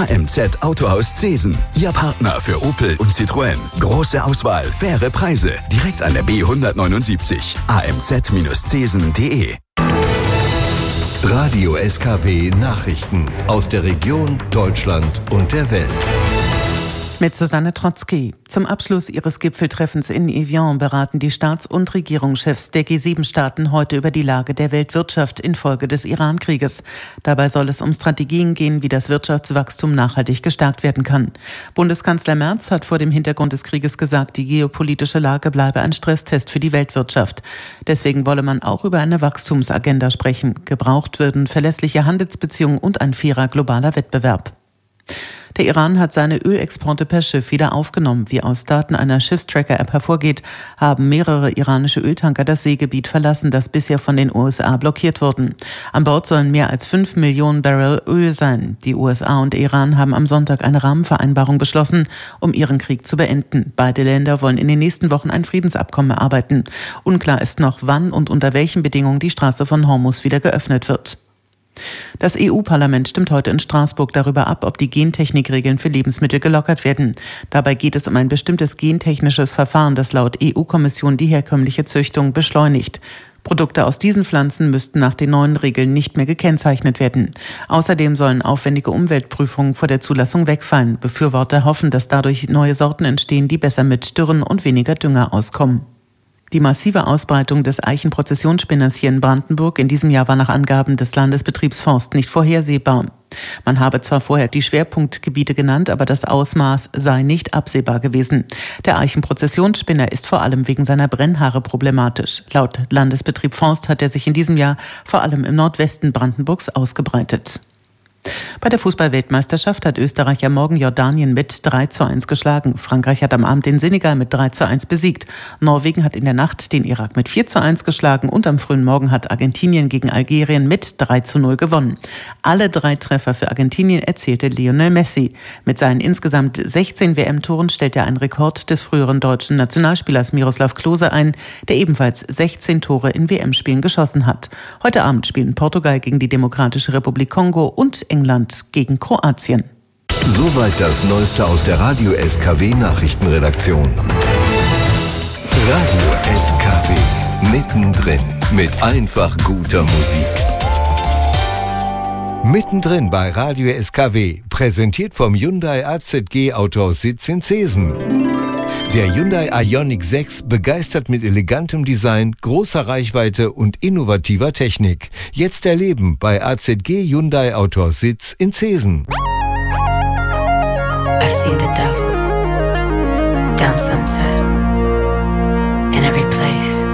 AMZ Autohaus Zesen. Ihr Partner für Opel und Citroën. Große Auswahl, faire Preise. Direkt an der B179. amz-zesen.de. Radio SKW Nachrichten aus der Region, Deutschland und der Welt. Mit Susanne Trotzki. Zum Abschluss ihres Gipfeltreffens in Evian beraten die Staats- und Regierungschefs der G7-Staaten heute über die Lage der Weltwirtschaft infolge des Iran-Krieges. Dabei soll es um Strategien gehen, wie das Wirtschaftswachstum nachhaltig gestärkt werden kann. Bundeskanzler Merz hat vor dem Hintergrund des Krieges gesagt, die geopolitische Lage bleibe ein Stresstest für die Weltwirtschaft. Deswegen wolle man auch über eine Wachstumsagenda sprechen. Gebraucht würden verlässliche Handelsbeziehungen und ein fairer globaler Wettbewerb. Der Iran hat seine Ölexporte per Schiff wieder aufgenommen. Wie aus Daten einer Schiffstracker-App hervorgeht, haben mehrere iranische Öltanker das Seegebiet verlassen, das bisher von den USA blockiert wurden. An Bord sollen mehr als 5 Millionen Barrel Öl sein. Die USA und Iran haben am Sonntag eine Rahmenvereinbarung beschlossen, um ihren Krieg zu beenden. Beide Länder wollen in den nächsten Wochen ein Friedensabkommen erarbeiten. Unklar ist noch, wann und unter welchen Bedingungen die Straße von Hormuz wieder geöffnet wird. Das EU-Parlament stimmt heute in Straßburg darüber ab, ob die Gentechnikregeln für Lebensmittel gelockert werden. Dabei geht es um ein bestimmtes gentechnisches Verfahren, das laut EU-Kommission die herkömmliche Züchtung beschleunigt. Produkte aus diesen Pflanzen müssten nach den neuen Regeln nicht mehr gekennzeichnet werden. Außerdem sollen aufwendige Umweltprüfungen vor der Zulassung wegfallen. Befürworter hoffen, dass dadurch neue Sorten entstehen, die besser mit Dürren und weniger Dünger auskommen. Die massive Ausbreitung des Eichenprozessionsspinners hier in Brandenburg in diesem Jahr war nach Angaben des Landesbetriebs Forst nicht vorhersehbar. Man habe zwar vorher die Schwerpunktgebiete genannt, aber das Ausmaß sei nicht absehbar gewesen. Der Eichenprozessionsspinner ist vor allem wegen seiner Brennhaare problematisch. Laut Landesbetrieb Forst hat er sich in diesem Jahr vor allem im Nordwesten Brandenburgs ausgebreitet. Bei der Fußball-Weltmeisterschaft hat Österreich am Morgen Jordanien mit 3:1 geschlagen. Frankreich hat am Abend den Senegal mit 3:1 besiegt. Norwegen hat in der Nacht den Irak mit 4:1 geschlagen und am frühen Morgen hat Argentinien gegen Algerien mit 3:0 gewonnen. Alle 3 Treffer für Argentinien erzielte Lionel Messi. Mit seinen insgesamt 16 WM-Toren stellt er einen Rekord des früheren deutschen Nationalspielers Miroslav Klose ein, der ebenfalls 16 Tore in WM-Spielen geschossen hat. Heute Abend spielen Portugal gegen die Demokratische Republik Kongo und England gegen Kroatien. Soweit das Neueste aus der Radio SKW Nachrichtenredaktion. Radio SKW, mittendrin, mit einfach guter Musik. Mittendrin bei Radio SKW, präsentiert vom Hyundai AZG Autohaus-Sitz in Zesen. Der Hyundai Ioniq 6 begeistert mit elegantem Design, großer Reichweite und innovativer Technik. Jetzt erleben bei AZG Hyundai Autohaus-Sitz in Zesen. I've seen the devil down Sunset in every place.